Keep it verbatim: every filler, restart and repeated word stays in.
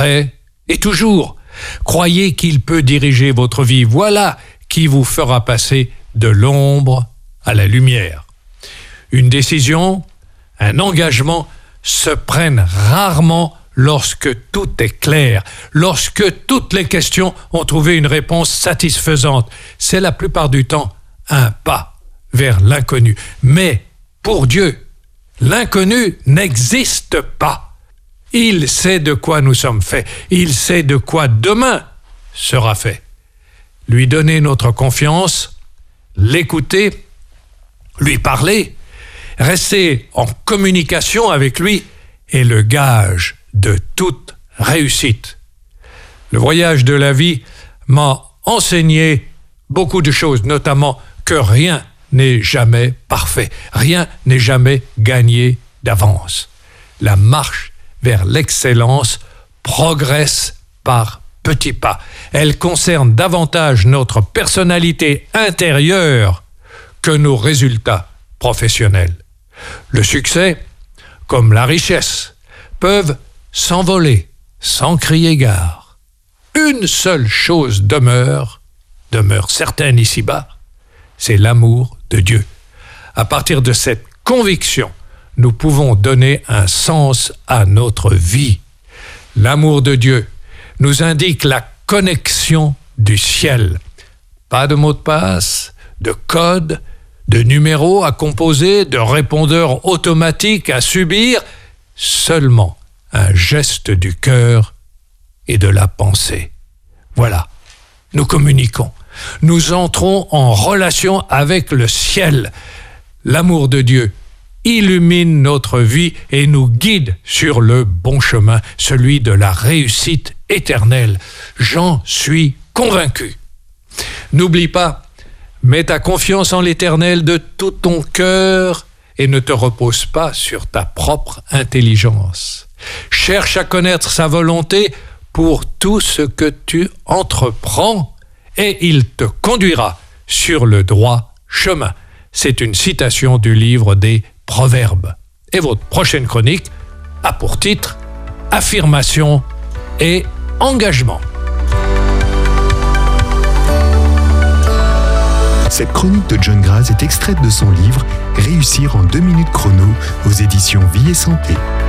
après et toujours. Croyez qu'il peut diriger votre vie. Voilà qui vous fera passer de l'ombre à la lumière. Une décision, un engagement se prennent rarement lorsque tout est clair, lorsque toutes les questions ont trouvé une réponse satisfaisante. C'est la plupart du temps un pas vers l'inconnu. Mais pour Dieu, l'inconnu n'existe pas. Il sait de quoi nous sommes faits. Il sait de quoi demain sera fait. Lui donner notre confiance, l'écouter, lui parler, rester en communication avec lui est le gage de toute réussite. Le voyage de la vie m'a enseigné beaucoup de choses, notamment que rien n'est jamais parfait, rien n'est jamais gagné d'avance. La marche vers l'excellence progresse par petits pas. Elle concerne davantage notre personnalité intérieure que nos résultats professionnels. Le succès, comme la richesse, peuvent s'envoler sans crier gare. Une seule chose demeure, demeure certaine ici-bas, c'est l'amour de Dieu. À partir de cette conviction, nous pouvons donner un sens à notre vie. L'amour de Dieu nous indique la connexion du ciel. Pas de mot de passe, de code, de numéros à composer, de répondeurs automatiques à subir, seulement un geste du cœur et de la pensée. Voilà, nous communiquons. Nous entrons en relation avec le ciel. L'amour de Dieu illumine notre vie et nous guide sur le bon chemin, celui de la réussite éternelle. J'en suis convaincu. N'oublie pas, mets ta confiance en l'Éternel de tout ton cœur et ne te repose pas sur ta propre intelligence. Cherche à connaître sa volonté pour tout ce que tu entreprends et il te conduira sur le droit chemin. C'est une citation du livre des Proverbes. Et votre prochaine chronique a pour titre « Affirmation et engagement ». Cette chronique de John Graz est extraite de son livre « Réussir en deux minutes chrono » aux éditions Vie et Santé.